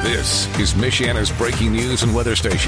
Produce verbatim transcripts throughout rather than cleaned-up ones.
This is Michiana's breaking news and weather station.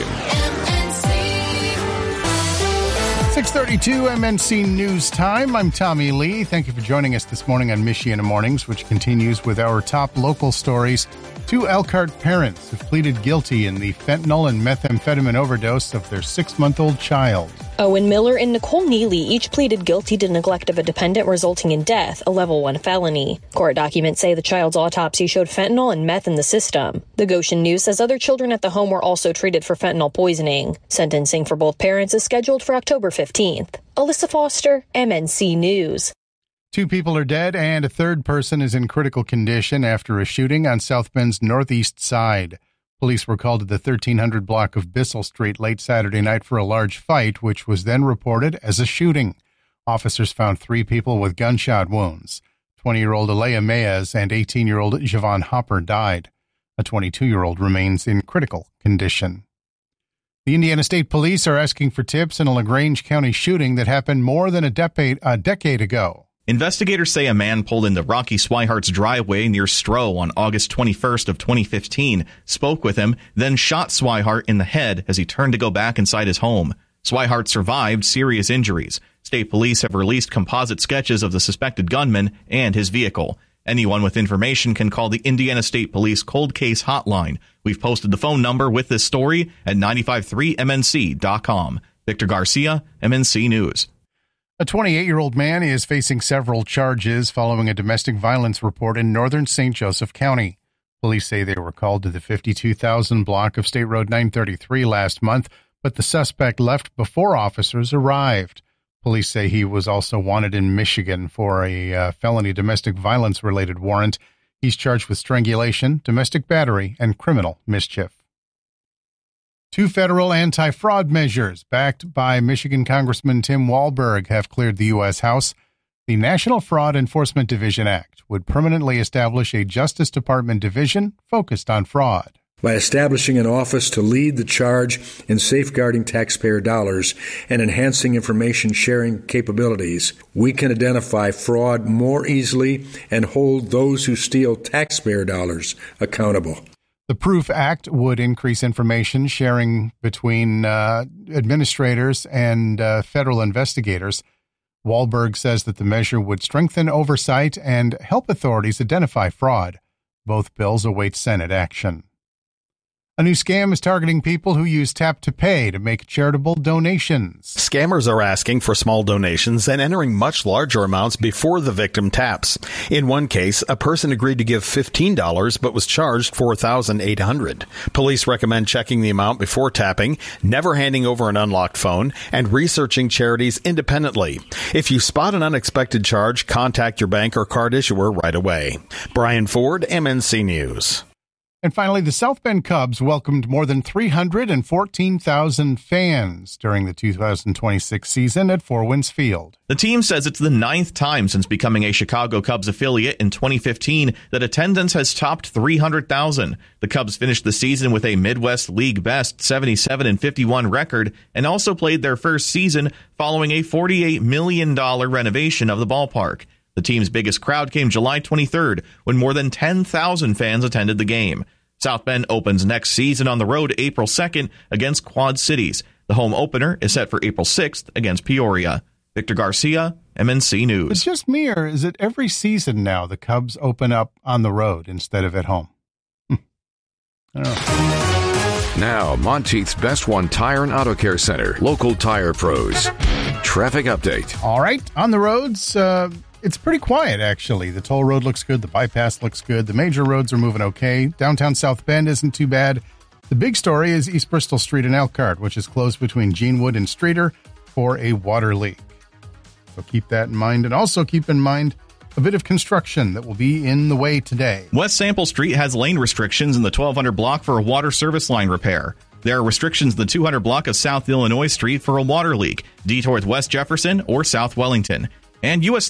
six thirty-two M N C News Time. I'm Tommy Lee. Thank you for joining us this morning on Michiana Mornings, which continues with our top local stories. Two Elkhart parents have pleaded guilty in the fentanyl and methamphetamine overdose of their six-month-old child. Owen Miller and Nicole Neely each pleaded guilty to neglect of a dependent resulting in death, a level one felony. Court documents say the child's autopsy showed fentanyl and meth in the system. The Goshen News says other children at the home were also treated for fentanyl poisoning. Sentencing for both parents is scheduled for October fifteenth. Alyssa Foster, M N C News. Two people are dead and a third person is in critical condition after a shooting on South Bend's northeast side. Police were called to the thirteen hundred block of Bissell Street late Saturday night for a large fight, which was then reported as a shooting. Officers found three people with gunshot wounds. twenty-year-old Alea Mayes and eighteen-year-old Javon Hopper died. A twenty-two-year-old remains in critical condition. The Indiana State Police are asking for tips in a LaGrange County shooting that happened more than a decade, a decade ago. Investigators say a man pulled into Rocky Swihart's driveway near Stroh on August twenty-first of twenty fifteen, spoke with him, then shot Swihart in the head as he turned to go back inside his home. Swihart survived serious injuries. State police have released composite sketches of the suspected gunman and his vehicle. Anyone with information can call the Indiana State Police Cold Case Hotline. We've posted the phone number with this story at nine five three M N C dot com. Victor Garcia, M N C News. A twenty-eight-year-old man is facing several charges following a domestic violence report in northern Saint Joseph County. Police say they were called to the fifty-two thousand block of State Road nine thirty-three last month, but the suspect left before officers arrived. Police say he was also wanted in Michigan for a uh, felony domestic violence-related warrant. He's charged with strangulation, domestic battery, and criminal mischief. Two federal anti-fraud measures backed by Michigan Congressman Tim Walberg have cleared the U S House. The National Fraud Enforcement Division Act would permanently establish a Justice Department division focused on fraud. By establishing an office to lead the charge in safeguarding taxpayer dollars and enhancing information sharing capabilities, we can identify fraud more easily and hold those who steal taxpayer dollars accountable. The PROOF Act would increase information sharing between uh, administrators and uh, federal investigators. Walberg says that the measure would strengthen oversight and help authorities identify fraud. Both bills await Senate action. A new scam is targeting people who use Tap to Pay to make charitable donations. Scammers are asking for small donations and entering much larger amounts before the victim taps. In one case, a person agreed to give fifteen dollars but was charged four thousand eight hundred dollars. Police recommend checking the amount before tapping, never handing over an unlocked phone, and researching charities independently. If you spot an unexpected charge, contact your bank or card issuer right away. Brian Ford, M N C News. And finally, the South Bend Cubs welcomed more than three hundred fourteen thousand fans during the two thousand twenty-six season at Four Winds Field. The team says it's the ninth time since becoming a Chicago Cubs affiliate in twenty fifteen that attendance has topped three hundred thousand. The Cubs finished the season with a Midwest League best seventy-seven and fifty-one record and also played their first season following a forty-eight million dollars renovation of the ballpark. The team's biggest crowd came July twenty-third, when more than ten thousand fans attended the game. South Bend opens next season on the road April second against Quad Cities. The home opener is set for April sixth against Peoria. Victor Garcia, M N C News. It's just me, or is it every season now the Cubs open up on the road instead of at home? I don't know. Now, Monteith's Best One Tire and Auto Care Center, local tire pros. Traffic update. All right, on the roads, uh, it's pretty quiet, actually. The toll road looks good. The bypass looks good. The major roads are moving okay. Downtown South Bend isn't too bad. The big story is East Bristol Street in Elkhart, which is closed between Genewood and Streeter for a water leak. So keep that in mind. And also keep in mind a bit of construction that will be in the way today. West Sample Street has lane restrictions in the twelve hundred block for a water service line repair. There are restrictions in the two hundred block of South Illinois Street for a water leak, detour with West Jefferson or South Wellington. And U S